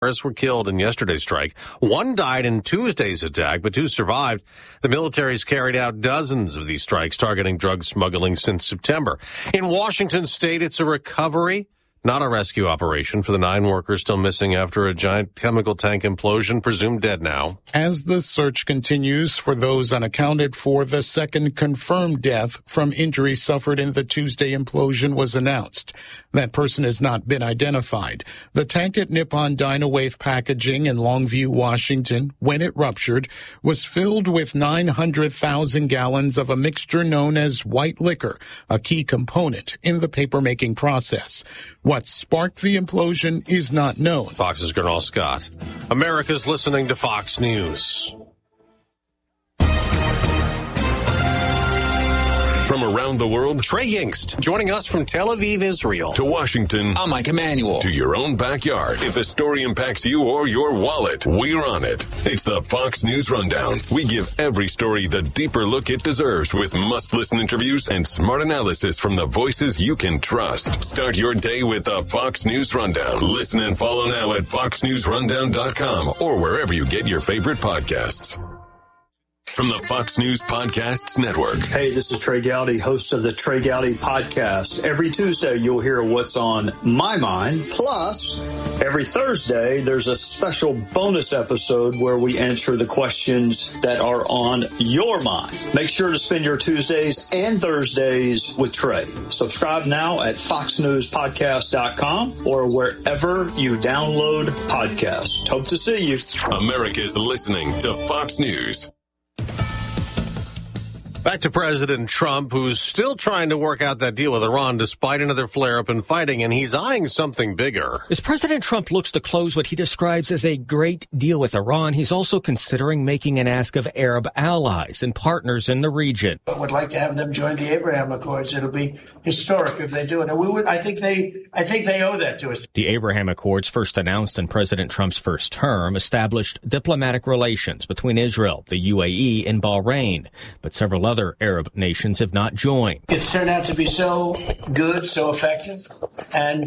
were killed in yesterday's strike. One died in Tuesday's attack, but two survived. The military's carried out dozens of these strikes targeting drug smuggling since September. In Washington state, it's a recovery, not a rescue operation for the 9 workers still missing after a giant chemical tank implosion, presumed dead now. As the search continues for those unaccounted for, the second confirmed death from injuries suffered in the Tuesday implosion was announced. That person has not been identified. The tank at Nippon Dynawave Packaging in Longview, Washington, when it ruptured, was filled with 900,000 gallons of a mixture known as white liquor, a key component in the paper-making process. What sparked the implosion is not known. Fox's Gernal Scott. America's listening to Fox News. From around the world, Trey Yingst joining us from Tel Aviv, Israel. To Washington. I'm Mike Emanuel. To your own backyard. If a story impacts you or your wallet, we're on it. It's the Fox News Rundown. We give every story the deeper look it deserves with must-listen interviews and smart analysis from the voices you can trust. Start your day with the Fox News Rundown. Listen and follow now at foxnewsrundown.com or wherever you get your favorite podcasts. From the Fox News Podcasts Network. Hey, this is Trey Gowdy, host of the Trey Gowdy Podcast. Every Tuesday, you'll hear what's on my mind. Plus, every Thursday, there's a special bonus episode where we answer the questions that are on your mind. Make sure to spend your Tuesdays and Thursdays with Trey. Subscribe now at foxnewspodcast.com or wherever you download podcasts. Hope to see you. America's listening to Fox News. Back to President Trump, who's still trying to work out that deal with Iran despite another flare-up in fighting, and he's eyeing something bigger. As President Trump looks to close what he describes as a great deal with Iran, he's also considering making an ask of Arab allies and partners in the region. I would like to have them join the Abraham Accords. It'll be historic if they do it. And I think they owe that to us. The Abraham Accords, first announced in President Trump's first term, established diplomatic relations between Israel, the UAE, and Bahrain, but several other Arab nations have not joined. It's turned out to be so good, so effective, and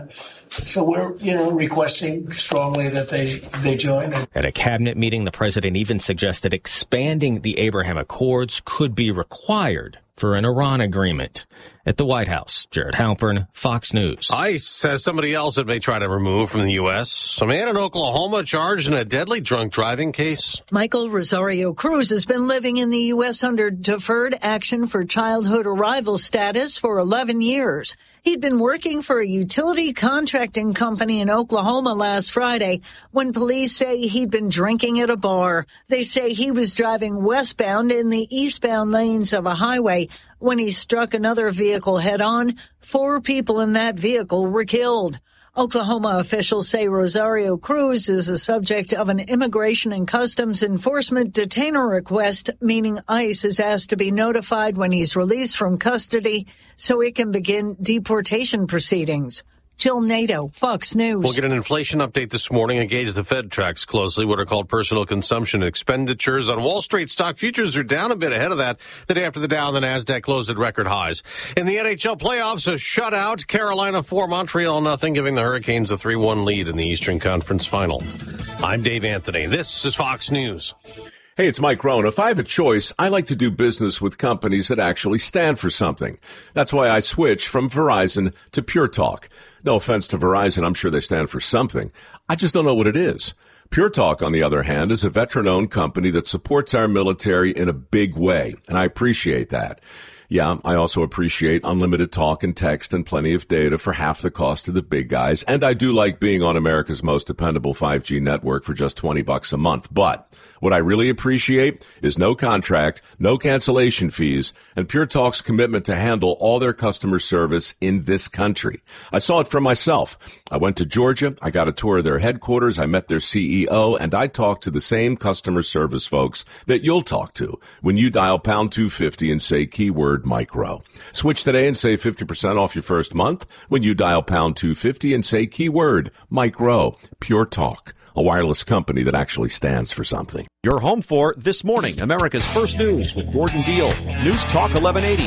so we're, requesting strongly that they join. At a cabinet meeting, the president even suggested expanding the Abraham Accords could be required for an Iran agreement. At the White House, Jared Halpern, Fox News. ICE has somebody else that may try to remove from the U.S. A man in Oklahoma charged in a deadly drunk driving case. Michael Rosario Cruz has been living in the U.S. under deferred action for childhood arrival status for 11 years. He'd been working for a utility contracting company in Oklahoma last Friday when police say he'd been drinking at a bar. They say he was driving westbound in the eastbound lanes of a highway when he struck another vehicle head-on. 4 people in that vehicle were killed. Oklahoma officials say Rosario Cruz is the subject of an Immigration and Customs Enforcement detainer request, meaning ICE is asked to be notified when he's released from custody so it can begin deportation proceedings. Jill Nato, Fox News. We'll get an inflation update this morning. A gauge the Fed tracks closely what are called personal consumption expenditures. On Wall Street, stock futures are down a bit ahead of that. The day after the Dow and the NASDAQ closed at record highs. In the NHL playoffs, a shutout. Carolina 4, Montreal 0, giving the Hurricanes a 3-1 lead in the Eastern Conference Final. I'm Dave Anthony. This is Fox News. Hey, it's Mike Rohn. If I have a choice, I like to do business with companies that actually stand for something. That's why I switched from Verizon to Pure Talk. No offense to Verizon, I'm sure they stand for something. I just don't know what it is. Pure Talk, on the other hand, is a veteran-owned company that supports our military in a big way, and I appreciate that. Yeah, I also appreciate unlimited talk and text and plenty of data for half the cost of the big guys, and I do like being on America's most dependable 5G network for just $20 a month. But what I really appreciate is no contract, no cancellation fees, and Pure Talk's commitment to handle all their customer service in this country. I saw it for myself. I went to Georgia, I got a tour of their headquarters, I met their CEO, and I talked to the same customer service folks that you'll talk to when you dial pound 250 and say keyword Mike Rowe. Switch today and save 50% off your first month when you dial pound 250 and say keyword Mike Rowe. Pure Talk, a wireless company that actually stands for something. You're home for This Morning, America's First News with Gordon Deal. News Talk 1180,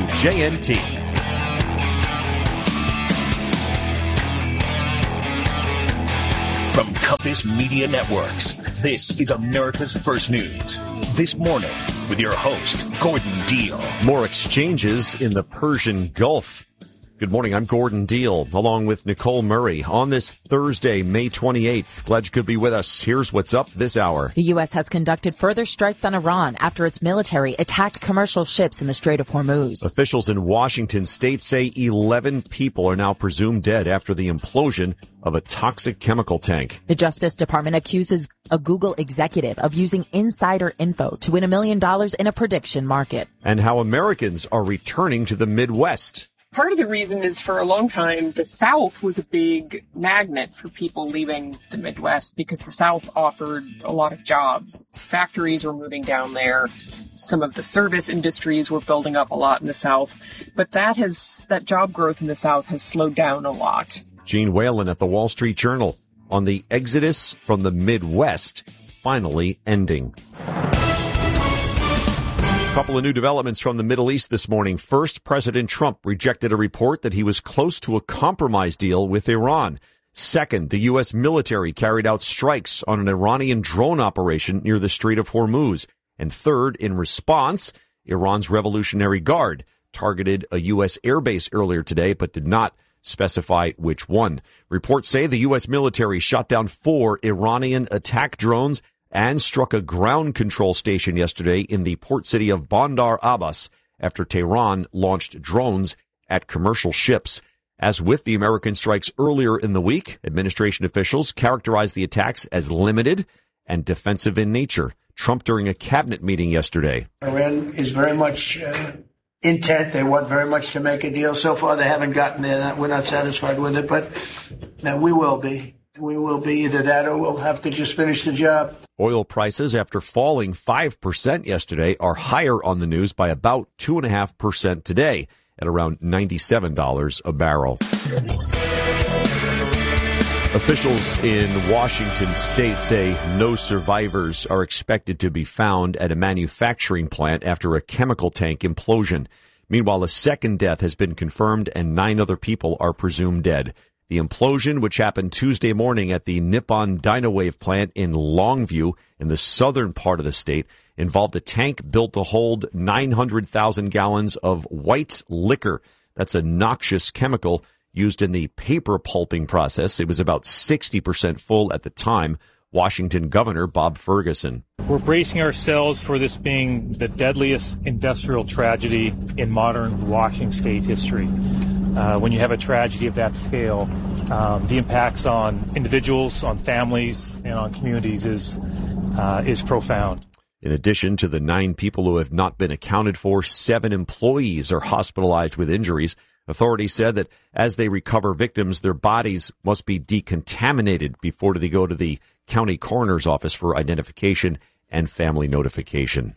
WJNT. From Office Media Networks. This is America's First News. This morning with your host, Gordon Deal. More exchanges in the Persian Gulf. Good morning, I'm Gordon Deal, along with Nicole Murray. On this Thursday, May 28th, glad you could be with us. Here's what's up this hour. The U.S. has conducted further strikes on Iran after its military attacked commercial ships in the Strait of Hormuz. Officials in Washington state say 11 people are now presumed dead after the implosion of a toxic chemical tank. The Justice Department accuses a Google executive of using insider info to win $1 million in a prediction market. And how Americans are returning to the Midwest. Part of the reason is for a long time, the South was a big magnet for people leaving the Midwest because the South offered a lot of jobs. Factories were moving down there. Some of the service industries were building up a lot in the South. But that job growth in the South has slowed down a lot. Gene Whalen at the Wall Street Journal on the exodus from the Midwest finally ending. A couple of new developments from the Middle East this morning. First, President Trump rejected a report that he was close to a compromise deal with Iran. Second, the U.S. military carried out strikes on an Iranian drone operation near the Strait of Hormuz. And third, in response, Iran's Revolutionary Guard targeted a U.S. airbase earlier today, but did not specify which one. Reports say the U.S. military shot down 4 Iranian attack drones and struck a ground control station yesterday in the port city of Bandar Abbas after Tehran launched drones at commercial ships. As with the American strikes earlier in the week, administration officials characterized the attacks as limited and defensive in nature. Trump during a cabinet meeting yesterday. Iran is very much intent. They want very much to make a deal. So far, they haven't gotten there. We're not satisfied with it, but we will be. We will be either that or we'll have to just finish the job. Oil prices, after falling 5% yesterday, are higher on the news by about 2.5% today at around $97 a barrel. Officials in Washington state say no survivors are expected to be found at a manufacturing plant after a chemical tank implosion. Meanwhile, a second death has been confirmed and 9 other people are presumed dead. The implosion, which happened Tuesday morning at the Nippon Dynawave plant in Longview in the southern part of the state, involved a tank built to hold 900,000 gallons of white liquor. That's a noxious chemical used in the paper pulping process. It was about 60% full at the time. Washington Governor Bob Ferguson. We're bracing ourselves for this being the deadliest industrial tragedy in modern Washington state history. When you have a tragedy of that scale, the impacts on individuals, on families, and on communities is profound. In addition to the 9 people who have not been accounted for, 7 employees are hospitalized with injuries. Authorities said that as they recover victims, their bodies must be decontaminated before they go to the county coroner's office for identification and family notification.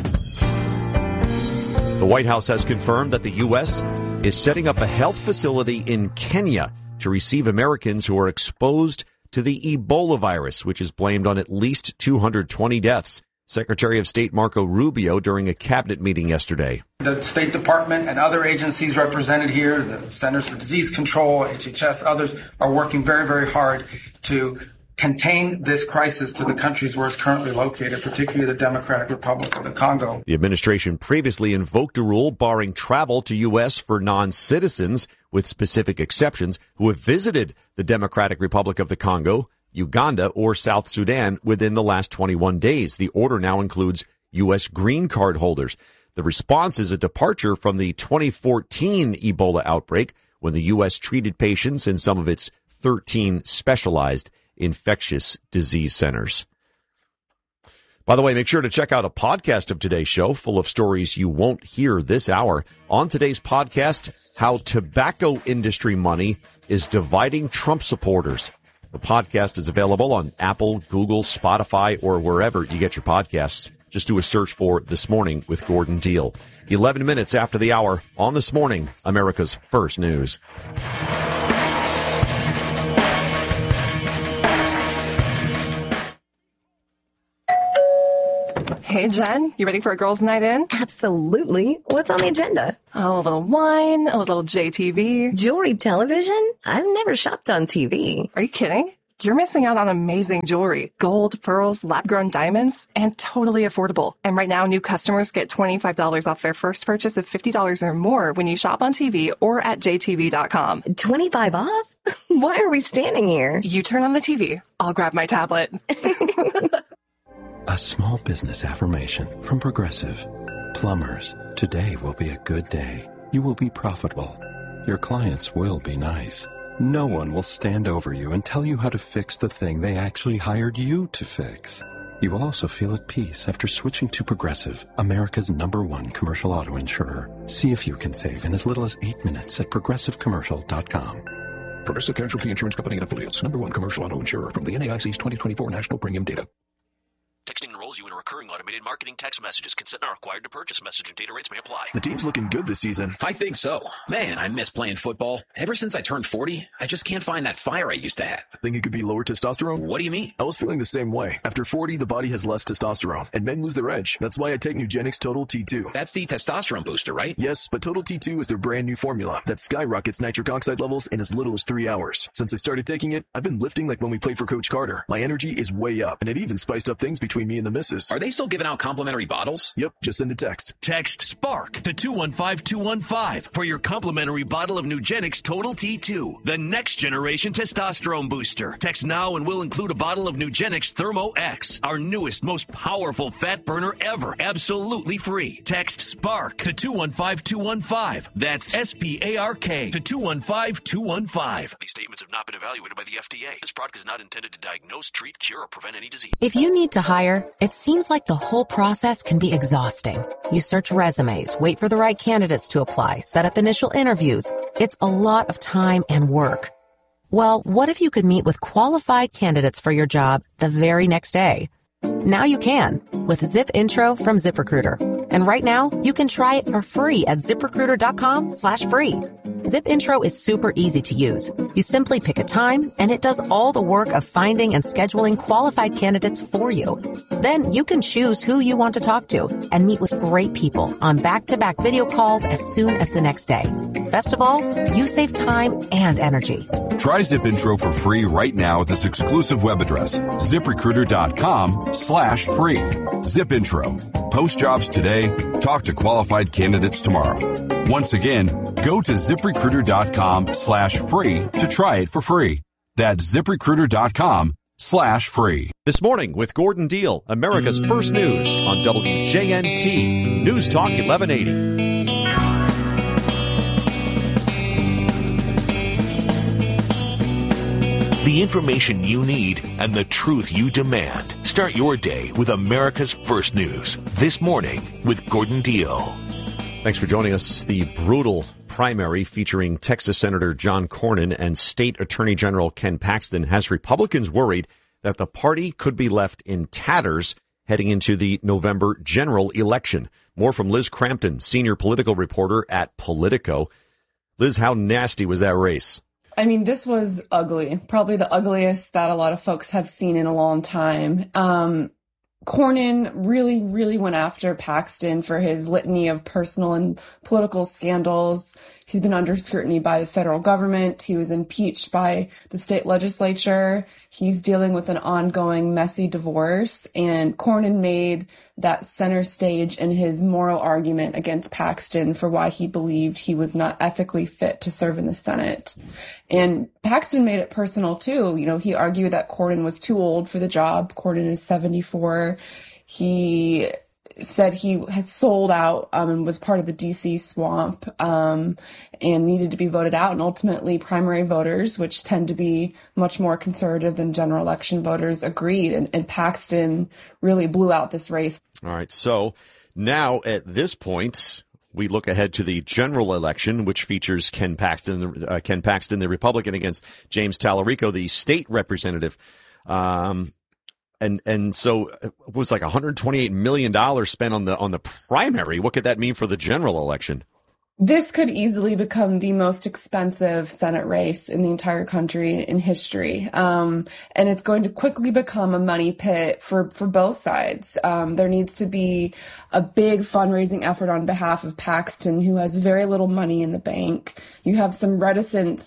The White House has confirmed that the U.S. is setting up a health facility in Kenya to receive Americans who are exposed to the Ebola virus, which is blamed on at least 220 deaths. Secretary of State Marco Rubio during a cabinet meeting yesterday. The State Department and other agencies represented here, the Centers for Disease Control, HHS, others are working very, very hard to contain this crisis to the countries where it's currently located, particularly the Democratic Republic of the Congo. The administration previously invoked a rule barring travel to U.S. for non-citizens, with specific exceptions, who have visited the Democratic Republic of the Congo, Uganda, or South Sudan within the last 21 days. The order now includes U.S. green card holders. The response is a departure from the 2014 Ebola outbreak, when the U.S. treated patients in some of its 13 specialized infectious disease centers. By the way, make sure to check out a podcast of today's show full of stories you won't hear this hour. On today's podcast, how tobacco industry money is dividing Trump supporters. The podcast is available on Apple, Google, Spotify, or wherever you get your podcasts. Just do a search for This Morning with Gordon Deal. 11 minutes after the hour on This Morning, America's First News. Hey, Jen, you ready for a girls' night in? Absolutely. What's on the agenda? Oh, a little wine, a little JTV. Jewelry television? I've never shopped on TV. Are you kidding? you're missing out on amazing jewelry. Gold, pearls, lab-grown diamonds, and totally affordable. And right now, new customers get $25 off their first purchase of $50 or more when you shop on TV or at jtv.com. 25 off? Why are we standing here? You turn on the TV. I'll grab my tablet. A small business affirmation from Progressive. Plumbers, today will be a good day. You will be profitable. Your clients will be nice. No one will stand over you and tell you how to fix the thing they actually hired you to fix. You will also feel at peace after switching to Progressive, America's #1 commercial auto insurer. See if you can save in as little as 8 minutes at progressivecommercial.com. Progressive Casualty Insurance Company and Affiliates, #1 commercial auto insurer from the NAIC's 2024 National Premium Data. Texting enrolls you in a recurring automated marketing text messages. Consent not required to purchase. Message and data rates may apply. The team's looking good this season. I think so. Man, I miss playing football. Ever since I turned 40, I just can't find that fire I used to have. Think it could be lower testosterone? What do you mean? I was feeling the same way. After 40, the body has less testosterone, and men lose their edge. That's why I take Nugenix Total T2. That's the testosterone booster, right? Yes, but Total T2 is their brand new formula that skyrockets nitric oxide levels in as little as 3 hours. Since I started taking it, I've been lifting like when we played for Coach Carter. My energy is way up, and it even spiced up things between me and the missus. Are they still giving out complimentary bottles? Yep, just send a text. Text SPARK to 215-215 for your complimentary bottle of Nugenix Total T2, the next generation testosterone booster. Text now and we'll include a bottle of Nugenix Thermo X, our newest, most powerful fat burner ever, absolutely free. Text SPARK to 215-215. That's SPARK to 215-215. These statements have not been evaluated by the FDA. This product is not intended to diagnose, treat, cure, or prevent any disease. If you need to hire, it seems like the whole process can be exhausting. You search resumes, wait for the right candidates to apply, set up initial interviews. It's a lot of time and work. Well, what if you could meet with qualified candidates for your job the very next day? Now you can with Zip Intro from ZipRecruiter. And right now, you can try it for free at ZipRecruiter.com/free. Zip Intro is super easy to use. You simply pick a time, and it does all the work of finding and scheduling qualified candidates for you. Then you can choose who you want to talk to and meet with great people on back-to-back video calls as soon as the next day. Best of all, you save time and energy. Try Zip Intro for free right now with this exclusive web address, ZipRecruiter.com/free. Zip Intro. Post jobs today. Talk to qualified candidates tomorrow. Once again, go to ZipRecruiter.com/free to try it for free. That's ZipRecruiter.com/free. This morning with Gordon Deal, America's First News on WJNT. News Talk 1180. The information you need and the truth you demand. Start your day with America's First News. This morning with Gordon Deal. Thanks for joining us. The brutal primary featuring Texas Senator John Cornyn and State Attorney General Ken Paxton has Republicans worried that the party could be left in tatters heading into the November general election. More from Liz Crampton, senior political reporter at Politico. Liz, how nasty was that race? I mean, this was ugly, probably the ugliest that a lot of folks have seen in a long time. Cornyn really went after Paxton for his litany of personal and political scandals. He's been under scrutiny by the federal government. He was impeached by the state legislature. He's dealing with an ongoing messy divorce. And Cornyn made that center stage in his moral argument against Paxton for why he believed he was not ethically fit to serve in the Senate. And Paxton made it personal too. You know, he argued that Cornyn was too old for the job. Cornyn is 74. He said he had sold out and was part of the DC swamp and needed to be voted out. And ultimately, primary voters, which tend to be much more conservative than general election voters, agreed. And Paxton really blew out this race. All right. So now at this point, we look ahead to the general election, which features Ken Paxton, the Republican, against James Tallarico, the state representative. And so it was like $128 million spent on the primary. What could that mean for the general election? This could easily become the most expensive Senate race in the entire country in history. And it's going to quickly become a money pit for both sides. There needs to be a big fundraising effort on behalf of Paxton, who has very little money in the bank. You have some reticence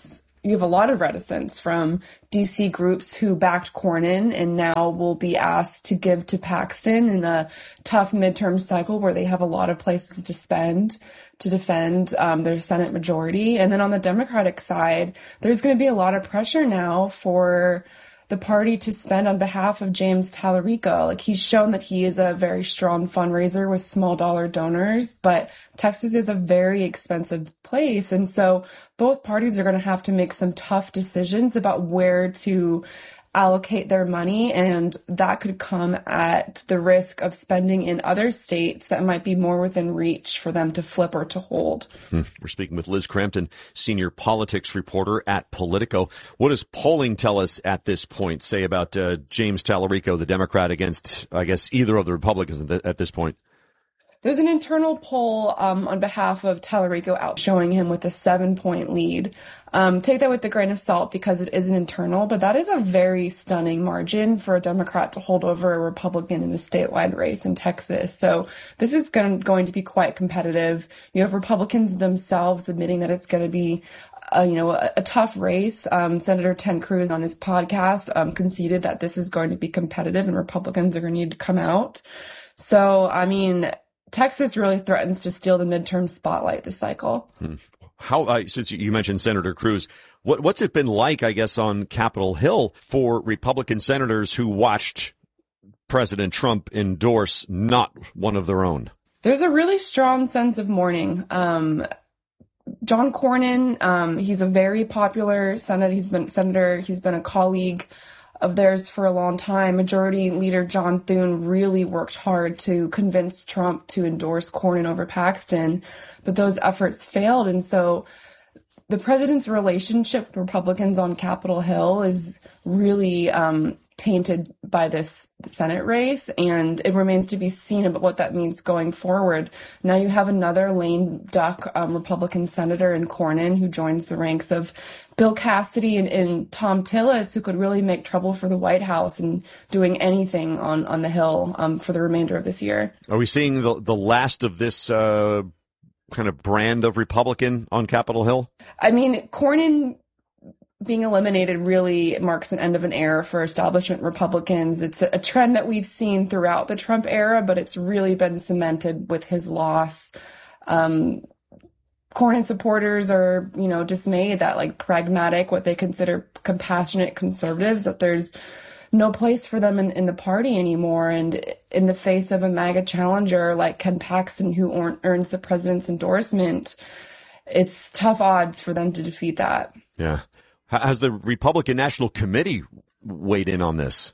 you have a lot of reticence from DC groups who backed Cornyn and now will be asked to give to Paxton in a tough midterm cycle where they have a lot of places to spend to defend their Senate majority. And then on the Democratic side, there's going to be a lot of pressure now for the party to spend on behalf of James Tallarico. Like, he's shown that he is a very strong fundraiser with small dollar donors, but Texas is a very expensive place. And so both parties are going to have to make some tough decisions about where to allocate their money, and that could come at the risk of spending in other states that might be more within reach for them to flip or to hold. We're speaking with Liz Crampton, senior politics reporter at Politico. What does polling tell us at this point, say about James Tallarico, the Democrat, against, I guess, either of the Republicans at this point? There's an internal poll on behalf of Tallarico out showing him with a 7-point lead. Take that with a grain of salt because it is an internal, but that is a very stunning margin for a Democrat to hold over a Republican in a statewide race in Texas. So this is going to be quite competitive. You have Republicans themselves admitting that it's going to be a tough race. Senator Ted Cruz on his podcast conceded that this is going to be competitive and Republicans are going to need to come out. So, I mean, Texas really threatens to steal the midterm spotlight this cycle. How, since you mentioned Senator Cruz, what's it been like, I guess, on Capitol Hill for Republican senators who watched President Trump endorse not one of their own? There's a really strong sense of mourning. John Cornyn, he's a very popular senator. He's been a colleague of theirs for a long time. Majority Leader John Thune really worked hard to convince Trump to endorse Cornyn over Paxton, but those efforts failed. And so the president's relationship with Republicans on Capitol Hill is really tainted by this Senate race, and it remains to be seen about what that means going forward. Now you have another lame duck Republican senator in Cornyn who joins the ranks of Bill Cassidy and Tom Tillis, who could really make trouble for the White House and doing anything on the Hill for the remainder of this year. Are we seeing the last of this kind of brand of Republican on Capitol Hill? I mean, Cornyn being eliminated really marks an end of an era for establishment Republicans. It's a trend that we've seen throughout the Trump era, but it's really been cemented with his loss. Cornyn supporters are, dismayed that pragmatic, what they consider compassionate conservatives, that there's no place for them in the party anymore. And in the face of a MAGA challenger like Ken Paxton, who earns the president's endorsement, it's tough odds for them to defeat that. Yeah. Has the Republican National Committee weighed in on this?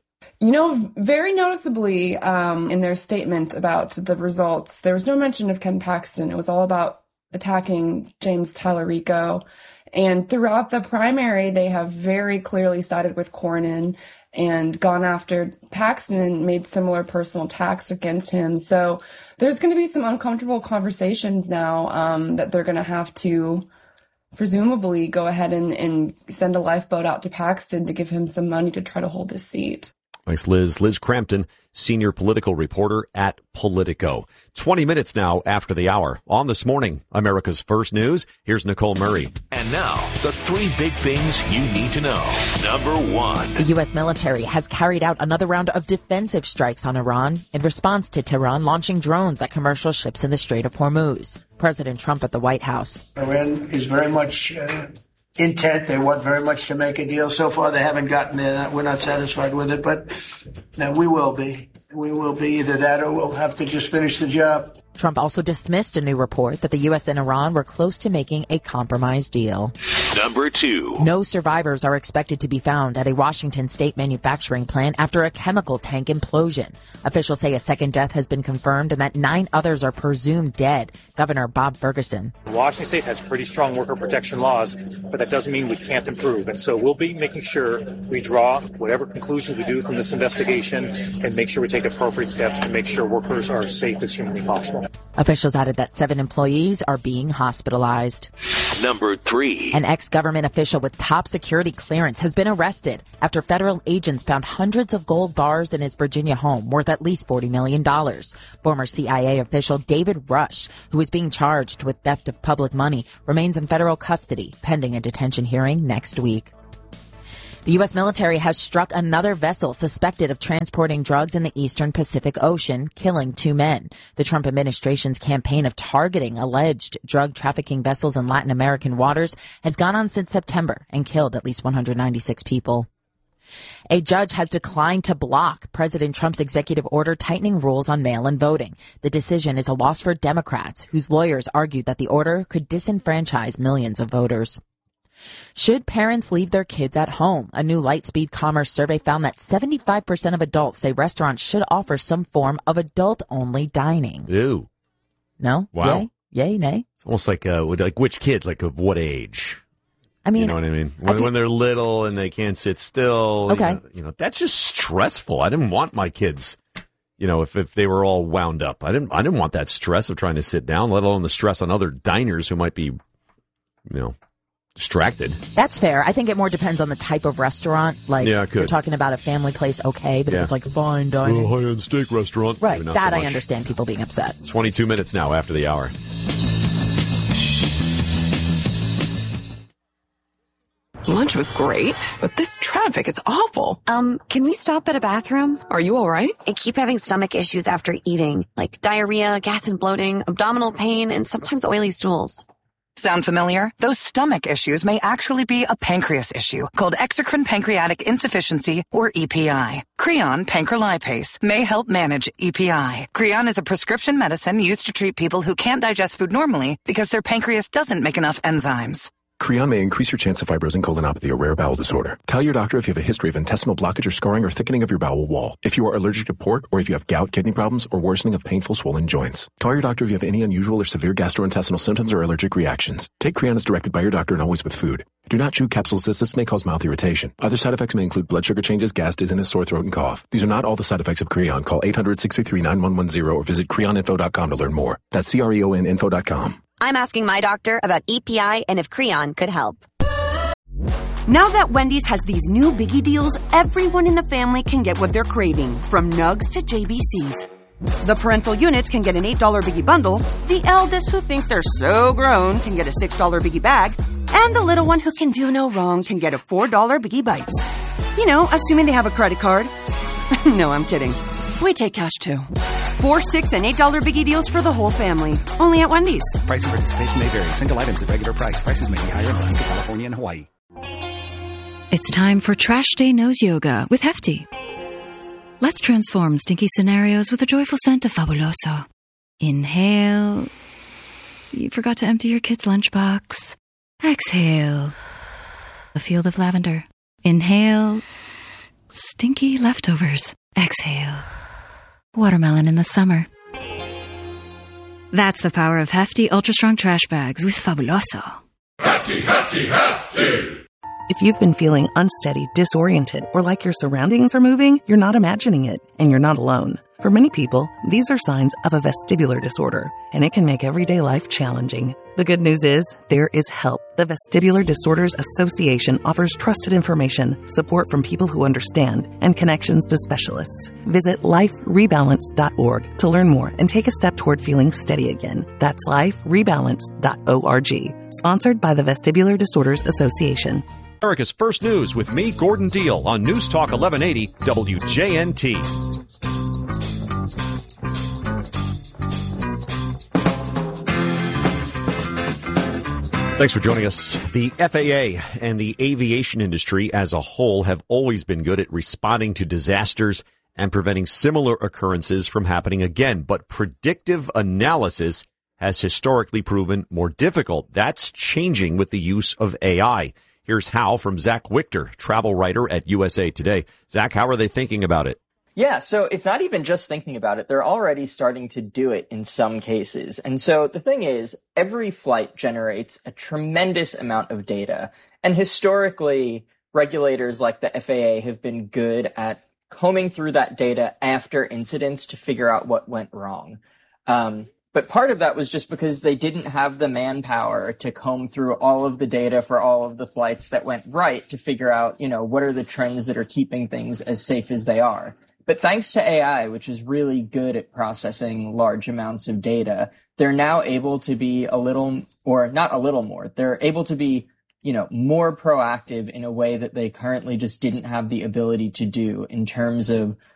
Very noticeably in their statement about the results, there was no mention of Ken Paxton. It was all about attacking James Tallarico. And throughout the primary, they have very clearly sided with Cornyn and gone after Paxton and made similar personal attacks against him. So there's going to be some uncomfortable conversations now that they're going to have to presumably go ahead and send a lifeboat out to Paxton to give him some money to try to hold his seat. Thanks, Liz. Liz Crampton, senior political reporter at Politico. 20 minutes now after the hour. On This Morning, America's First News, here's Nicole Murray. And now, the 3 big things you need to know. Number 1. The U.S. military has carried out another round of defensive strikes on Iran in response to Tehran launching drones at commercial ships in the Strait of Hormuz. President Trump at the White House. Iran is very much intent. They want very much to make a deal. So far, they haven't gotten there. We're not satisfied with it, but we will be. We will be either that or we'll have to just finish the job. Trump also dismissed a new report that the U.S. and Iran were close to making a compromise deal. Number 2. No survivors are expected to be found at a Washington state manufacturing plant after a chemical tank implosion. Officials say a second death has been confirmed and that 9 others are presumed dead. Governor Bob Ferguson. Washington State has pretty strong worker protection laws, but that doesn't mean we can't improve. And so we'll be making sure we draw whatever conclusions we do from this investigation and make sure we take appropriate steps to make sure workers are as safe as humanly possible. Officials added that 7 employees are being hospitalized. Number 3. An ex-government official with top security clearance has been arrested after federal agents found hundreds of gold bars in his Virginia home worth at least $40 million. Former CIA official David Rush, who is being charged with theft of public money, remains in federal custody pending a detention hearing next week. The U.S. military has struck another vessel suspected of transporting drugs in the eastern Pacific Ocean, killing 2 men. The Trump administration's campaign of targeting alleged drug trafficking vessels in Latin American waters has gone on since September and killed at least 196 people. A judge has declined to block President Trump's executive order tightening rules on mail-in voting. The decision is a loss for Democrats, whose lawyers argued that the order could disenfranchise millions of voters. Should parents leave their kids at home? A new Lightspeed Commerce survey found that 75% of adults say restaurants should offer some form of adult-only dining. Ew. No? Wow. Yay, nay? It's almost like which kid, like of what age? I mean, you know what I mean? When they're little and they can't sit still. Okay. You know, that's just stressful. I didn't want my kids, if they were all wound up. I didn't want that stress of trying to sit down, let alone the stress on other diners who might be, distracted. That's fair. I think it more depends on the type of restaurant. Like, yeah, you're talking about a family place, okay, but if it's like fine dining. High-end steak restaurant. Right, not that so I much. understand people being upset. 22 minutes now after the hour. Lunch was great, but this traffic is awful. Can we stop at a bathroom? Are you all right? I keep having stomach issues after eating, like diarrhea, gas and bloating, abdominal pain, and sometimes oily stools. Sound familiar? Those stomach issues may actually be a pancreas issue called exocrine pancreatic insufficiency, or EPI. Creon pancrelipase may help manage EPI. Creon is a prescription medicine used to treat people who can't digest food normally because their pancreas doesn't make enough enzymes. Creon may increase your chance of fibrosing colonopathy, a rare bowel disorder. Tell your doctor if you have a history of intestinal blockage or scarring or thickening of your bowel wall. If you are allergic to pork, or if you have gout, kidney problems, or worsening of painful swollen joints. Call your doctor if you have any unusual or severe gastrointestinal symptoms or allergic reactions. Take Creon as directed by your doctor and always with food. Do not chew capsules as this may cause mouth irritation. Other side effects may include blood sugar changes, gas, dizziness, sore throat, and cough. These are not all the side effects of Creon. Call 800-633-9110 or visit creoninfo.com to learn more. That's creoninfo.com. I'm asking my doctor about EPI and if Creon could help. Now that Wendy's has these new biggie deals, everyone in the family can get what they're craving, from nugs to JBCs. The parental units can get an $8 biggie bundle, the eldest who think they're so grown can get a $6 biggie bag, and the little one who can do no wrong can get a $4 biggie bites. Assuming they have a credit card. No, I'm kidding. We take cash too. $4, $6, and $8 biggie deals for the whole family. Only at Wendy's. Price and participation may vary. Single items at regular price. Prices may be higher in Alaska, California, and Hawaii. It's time for Trash Day Nose Yoga with Hefty. Let's transform stinky scenarios with a joyful scent of Fabuloso. Inhale. You forgot to empty your kid's lunchbox. Exhale. A field of lavender. Inhale. Stinky leftovers. Exhale. Watermelon in the summer. That's the power of Hefty Ultra Strong Trash Bags with Fabuloso. Hefty, hefty, hefty! If you've been feeling unsteady, disoriented, or like your surroundings are moving, you're not imagining it, and you're not alone. For many people, these are signs of a vestibular disorder, and it can make everyday life challenging. The good news is, there is help. The Vestibular Disorders Association offers trusted information, support from people who understand, and connections to specialists. Visit liferebalance.org to learn more and take a step toward feeling steady again. That's liferebalance.org. Sponsored by the Vestibular Disorders Association. America's First News with me, Gordon Deal, on News Talk 1180 WJNT. Thanks for joining us. The FAA and the aviation industry as a whole have always been good at responding to disasters and preventing similar occurrences from happening again. But predictive analysis has historically proven more difficult. That's changing with the use of AI. Here's how from Zach Wichter, travel writer at USA Today. Zach, how are they thinking about it? Yeah, so it's not even just thinking about it. They're already starting to do it in some cases. And so the thing is, every flight generates a tremendous amount of data. And historically, regulators like the FAA have been good at combing through that data after incidents to figure out what went wrong. But part of that was just because they didn't have the manpower to comb through all of the data for all of the flights that went right to figure out, what are the trends that are keeping things as safe as they are. But thanks to AI, which is really good at processing large amounts of data, they're now able to be they're able to be, more proactive in a way that they currently just didn't have the ability to do in terms of